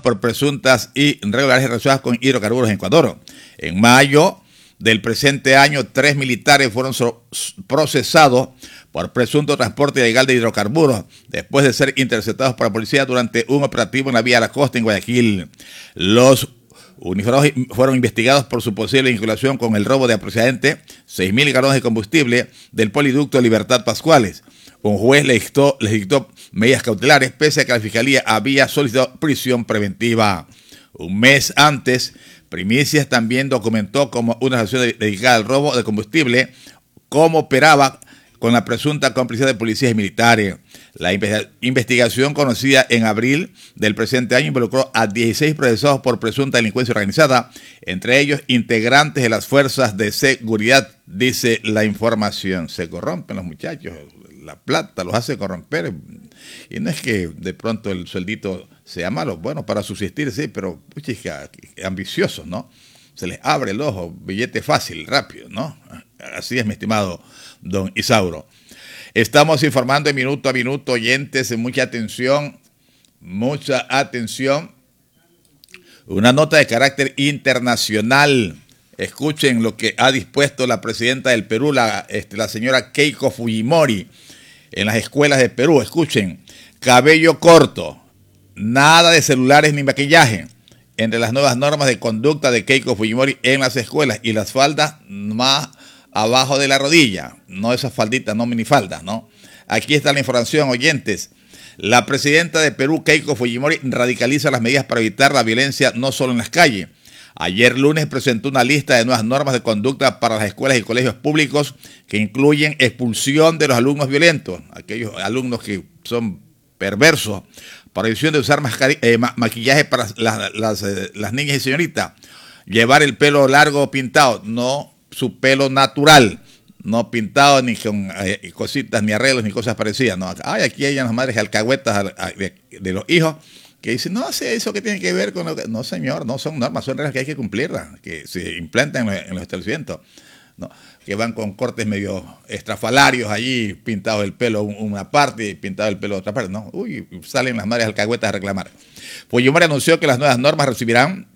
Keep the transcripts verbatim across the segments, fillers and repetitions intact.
por presuntas irregularidades relacionadas con hidrocarburos en Ecuador. En mayo del presente año, tres militares fueron so- procesados por presunto transporte ilegal de hidrocarburos, después de ser interceptados por la policía durante un operativo en la vía a la costa en Guayaquil. Los uniformados fueron investigados por su posible vinculación con el robo de aproximadamente seis mil galones de combustible del poliducto Libertad Pascuales. Un juez les dictó, les dictó medidas cautelares, pese a que la Fiscalía había solicitado prisión preventiva. Un mes antes, Primicias también documentó como una acción dedicada al robo de combustible, cómo operaba con la presunta complicidad de policías y militares. La investigación, conocida en abril del presente año, involucró a dieciséis procesados por presunta delincuencia organizada, entre ellos integrantes de las fuerzas de seguridad, dice la información. Se corrompen los muchachos, la plata los hace corromper, y no es que de pronto el sueldito sea malo, bueno, para subsistir sí, pero puchica, ambiciosos, ¿no? Se les abre el ojo, billete fácil, rápido, ¿no? Así es, mi estimado don Isauro. Estamos informando de minuto a minuto, oyentes, mucha atención, mucha atención. Una nota de carácter internacional. Escuchen lo que ha dispuesto la presidenta del Perú, la, este, la señora Keiko Fujimori, en las escuelas de Perú. Escuchen, cabello corto, nada de celulares ni maquillaje. Entre las nuevas normas de conducta de Keiko Fujimori en las escuelas, y las faldas más abajo de la rodilla, no esas falditas, no minifaldas, ¿no? Aquí está la información, oyentes. La presidenta de Perú, Keiko Fujimori, radicaliza las medidas para evitar la violencia no solo en las calles. Ayer lunes presentó una lista de nuevas normas de conducta para las escuelas y colegios públicos que incluyen expulsión de los alumnos violentos, aquellos alumnos que son perversos, prohibición de usar eh, ma maquillaje para las, las, eh, las niñas y señoritas, llevar el pelo largo pintado, no su pelo natural, no pintado ni con eh, cositas, ni arreglos, ni cosas parecidas. No, ay, aquí hay unas madres alcahuetas de, de los hijos que dicen, no sé, eso que tiene que ver con lo que... No, señor, no son normas, son reglas que hay que cumplirlas, que se implantan en los, en los establecimientos, ¿no? Que van con cortes medio estrafalarios allí, pintado el pelo una parte y pintado el pelo otra parte. No, uy, salen las madres alcahuetas a reclamar. Fujimori anunció que las nuevas normas recibirán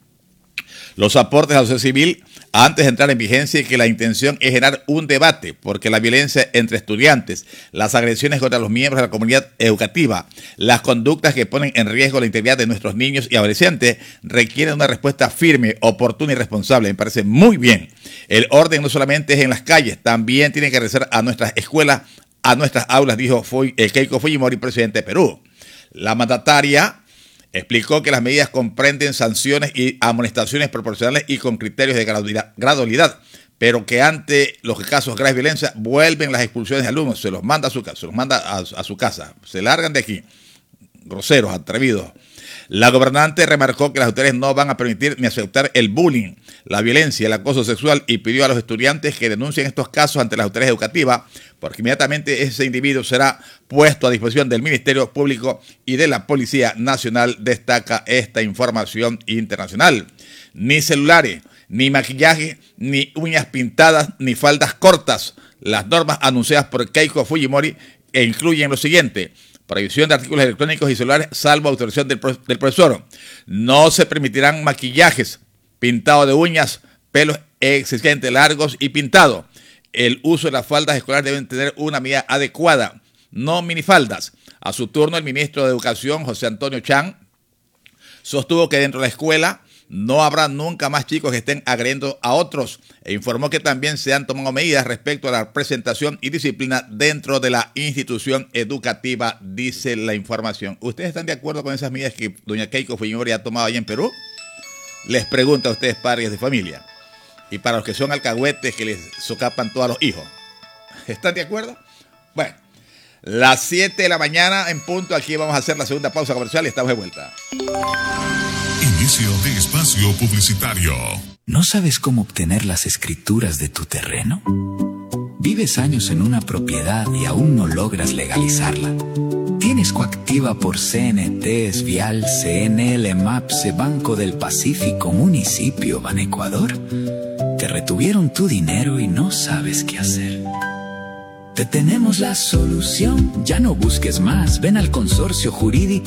los aportes a la sociedad civil antes de entrar en vigencia, y que la intención es generar un debate, porque la violencia entre estudiantes, las agresiones contra los miembros de la comunidad educativa, las conductas que ponen en riesgo la integridad de nuestros niños y adolescentes requieren una respuesta firme, oportuna y responsable. Me parece muy bien. El orden no solamente es en las calles, también tiene que regresar a nuestras escuelas, a nuestras aulas, dijo Keiko Fujimori, presidente de Perú. La mandataria explicó que las medidas comprenden sanciones y amonestaciones proporcionales y con criterios de gradualidad, pero que ante los casos de grave violencia vuelven las expulsiones de alumnos, se los manda a su casa, se los manda a, a su casa, se largan de aquí, groseros, atrevidos. La gobernante remarcó que las autoridades no van a permitir ni aceptar el bullying, la violencia, el acoso sexual, y pidió a los estudiantes que denuncien estos casos ante las autoridades educativas, porque inmediatamente ese individuo será puesto a disposición del Ministerio Público y de la Policía Nacional, destaca esta información internacional. Ni celulares, ni maquillaje, ni uñas pintadas, ni faldas cortas. Las normas anunciadas por Keiko Fujimori e incluyen lo siguiente: prohibición de artículos electrónicos y celulares salvo autorización del, pro del profesor. No se permitirán maquillajes, pintado de uñas, pelos excesivamente largos y pintado. El uso de las faldas escolares deben tener una medida adecuada, no minifaldas. A su turno, el ministro de Educación, José Antonio Chang, sostuvo que dentro de la escuela no habrá nunca más chicos que estén agrediendo a otros, e informó que también se han tomado medidas respecto a la presentación y disciplina dentro de la institución educativa, dice la información. ¿Ustedes están de acuerdo con esas medidas que doña Keiko Fujimori ha tomado allá en Perú? Les pregunto a ustedes, padres de familia, y para los que son alcahuetes que les socapan todos los hijos, ¿están de acuerdo? Bueno, las siete de la mañana en punto, aquí vamos a hacer la segunda pausa comercial y estamos de vuelta. Inicio de espacio publicitario. ¿No sabes cómo obtener las escrituras de tu terreno? ¿Vives años en una propiedad y aún no logras legalizarla? ¿Tienes coactiva por C N T, Vial, C N L, MAPSE, Banco del Pacífico, Municipio, Banecuador? Te retuvieron tu dinero y no sabes qué hacer. Te tenemos la solución. Ya no busques más. Ven al Consorcio Jurídico